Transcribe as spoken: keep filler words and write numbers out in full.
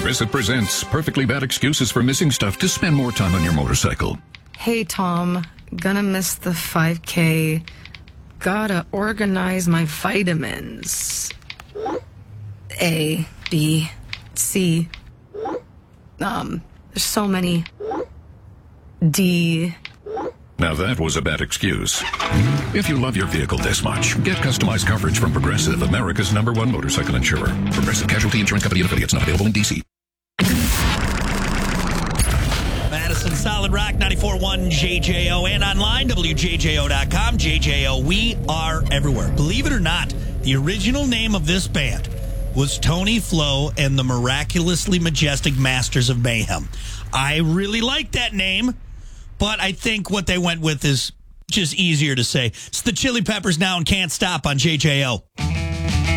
Progressive presents Perfectly Bad Excuses for Missing Stuff to Spend More Time on Your Motorcycle. Hey, Tom. Gonna miss the five K. Gotta organize my vitamins. A, B, C. Um, there's so many. D. Now that was a bad excuse. If you love your vehicle this much, get customized coverage from Progressive, America's number one motorcycle insurer. Progressive Casualty Insurance Company and affiliates, not available in D C. Madison Solid Rock ninety-four point one J J O and online W J J O dot com. J J O, we are everywhere. Believe it or not, the original name of this band was Tony Flo and the Miraculously Majestic Masters of Mayhem. I really like that name, but I think what they went with is just easier to say. It's the Chili Peppers now and Can't Stop on J J O.